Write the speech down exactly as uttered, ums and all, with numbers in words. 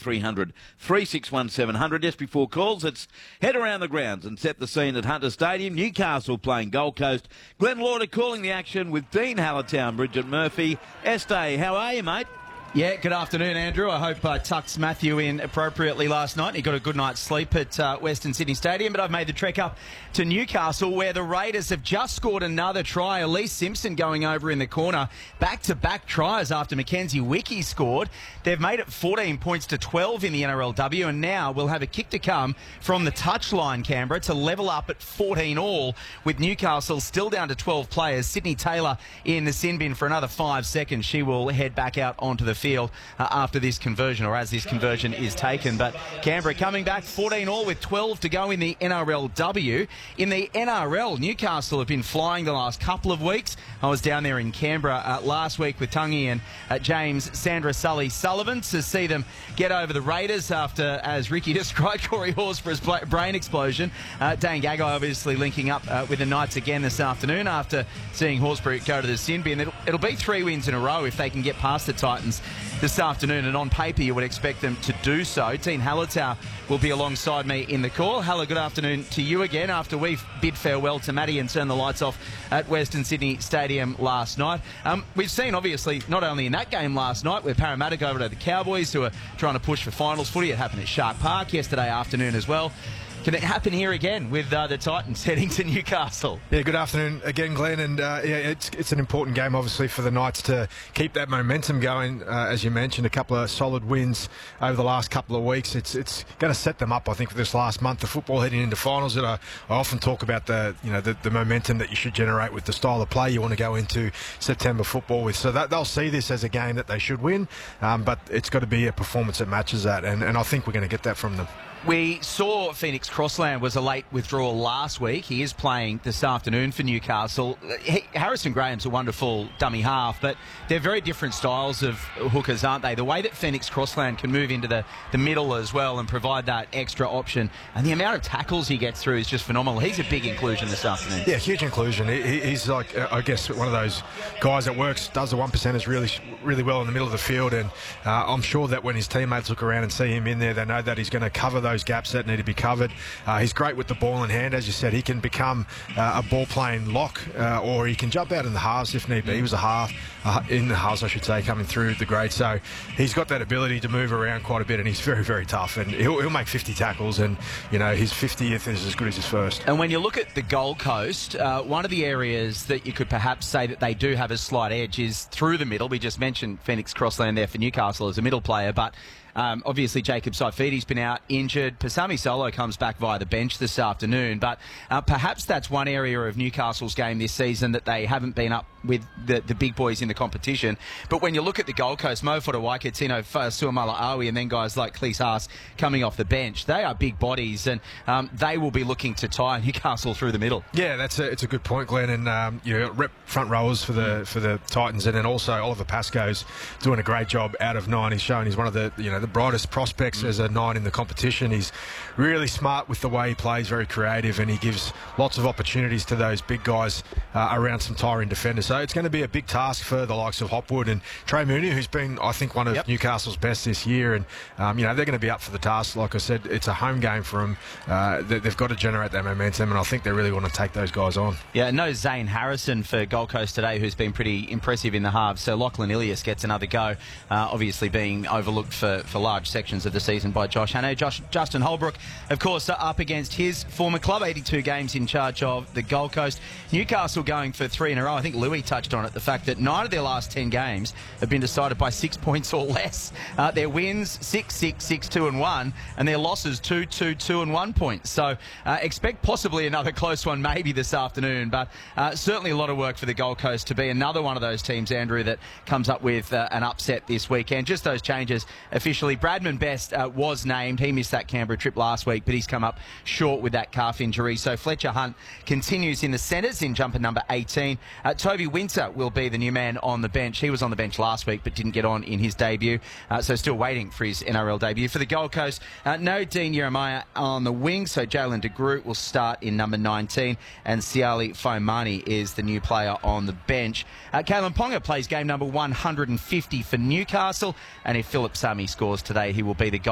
three hundred, three six one, seven hundred. Just before calls, it's head around the grounds and set the scene at Hunter Stadium. Newcastle playing Gold Coast. Glenn Lauder calling the action with Dean Hallertown, Bridget Murphy. Este, how are you, mate? Yeah, good afternoon, Andrew. I hope I tucked Matthew in appropriately last night. He got a good night's sleep at uh, Western Sydney Stadium, but I've made the trek up to Newcastle, where the Raiders have just scored another try. Elise Simpson going over in the corner. Back-to-back tries after Mackenzie Wiki scored. They've made it fourteen points to twelve in the N R L W, and now we'll have a kick to come from the touchline, Canberra, to level up at fourteen all, with Newcastle still down to twelve players. Sydney Taylor in the sin bin for another five seconds. She will head back out onto the field uh, after this conversion, or as this conversion is taken. But Canberra coming back fourteen all with twelve to go in the N R L W. In the N R L, Newcastle have been flying the last couple of weeks. I was down there in Canberra uh, last week with Tungy and uh, James Sandra Sully Sullivan to see them get over the Raiders after, as Ricky described, Corey Horsburgh's brain explosion. Uh, Dane Gagai obviously linking up uh, with the Knights again this afternoon after seeing Horsburgh go to the sin bin. It'll, it'll be three wins in a row if they can get past the Titans this afternoon, and on paper you would expect them to do so. Dean Hallertown will be alongside me in the call. Haller, good afternoon to you again after we bid farewell to Matty and turned the lights off at Western Sydney Stadium last night. Um, we've seen, obviously, not only in that game last night where Parramatta go over to the Cowboys, who are trying to push for finals footy. It happened at Shark Park yesterday afternoon as well. Can it happen here again with uh, the Titans heading to Newcastle? Yeah, good afternoon again, Glenn. And uh, yeah, it's it's an important game, obviously, for the Knights to keep that momentum going. Uh, as you mentioned, a couple of solid wins over the last couple of weeks. It's it's going to set them up, I think, for this last month of football heading into finals. And I, I often talk about the you know the, the momentum that you should generate with the style of play you want to go into September football with. So that they'll see this as a game that they should win, um, but it's got to be a performance that matches that, and, and I think we're going to get that from them. We saw Phoenix Crossland was a late withdrawal last week. He is playing this afternoon for Newcastle. He, Harrison Graham's a wonderful dummy half, but they're very different styles of hookers, aren't they? The way that Phoenix Crossland can move into the, the middle as well and provide that extra option, and the amount of tackles he gets through is just phenomenal. He's a big inclusion this afternoon. Yeah, huge inclusion. He, he's like, uh, I guess, one of those guys that works, does the one percenters really, really well in the middle of the field, and uh, I'm sure that when his teammates look around and see him in there, they know that he's going to cover those those gaps that need to be covered. Uh, he's great with the ball in hand. As you said, he can become uh, a ball-playing lock, uh, or he can jump out in the halves if need be. He was a half, uh, in the halves, I should say, coming through the grade. So he's got that ability to move around quite a bit, and he's very, very tough. And he'll, he'll make fifty tackles, and, you know, his fiftieth is as good as his first. And when you look at the Gold Coast, uh, one of the areas that you could perhaps say that they do have a slight edge is through the middle. We just mentioned Phoenix Crossland there for Newcastle as a middle player, but Um, obviously, Jacob Saifidi's been out injured. Pasami Solo comes back via the bench this afternoon. But uh, perhaps that's one area of Newcastle's game this season that they haven't been up with the, the big boys in the competition. But when you look at the Gold Coast, Mo Fodawaika, Tino Suamala-Awi, and then guys like Cleese Haas coming off the bench, they are big bodies, and um, they will be looking to tie Newcastle through the middle. Yeah, that's a, it's a good point, Glenn. And um, you know, rep front rowers for the for the Titans, and then also Oliver Pascoe's doing a great job out of nine. He's shown he's one of the you know the brightest prospects as a nine in the competition. He's really smart with the way he plays, very creative, and he gives lots of opportunities to those big guys uh, around some tiring defenders. So it's going to be a big task for the likes of Hopwood and Trey Mooney, who's been, I think, one of yep. Newcastle's best this year. And um, you know they're going to be up for the task. Like I said, it's a home game for them. Uh, they've got to generate that momentum, and I think they really want to take those guys on. Yeah, no Zane Harrison for Gold Coast today, who's been pretty impressive in the halves. So Lachlan Ilias gets another go, uh, obviously being overlooked for, for large sections of the season by Josh Hannay. Josh, Justin Holbrook, of course, up against his former club, eighty-two games in charge of the Gold Coast. Newcastle going for three in a row. I think Louis touched on it, the fact that nine of their last ten games have been decided by six points or less. Uh, their wins, six, six, six, two and one, and their losses, two, two, two and one points. So uh, expect possibly another close one maybe this afternoon, but uh, certainly a lot of work for the Gold Coast to be another one of those teams, Andrew, that comes up with uh, an upset this weekend. Just those changes officially. Bradman Best uh, was named. He missed that Canberra trip last week, but he's come up short with that calf injury. So Fletcher Hunt continues in the centres in jumper number eighteen. Uh, Toby Winter will be the new man on the bench. He was on the bench last week but didn't get on in his debut, uh, so still waiting for his N R L debut. For the Gold Coast, uh, no Dean Jeremiah on the wing, so Jalen de Groot will start in number nineteen, and Siali Faimani is the new player on the bench. Uh, Kalen Ponga plays game number one hundred fifty for Newcastle, and if Philip Sami scores today, he will be the Gold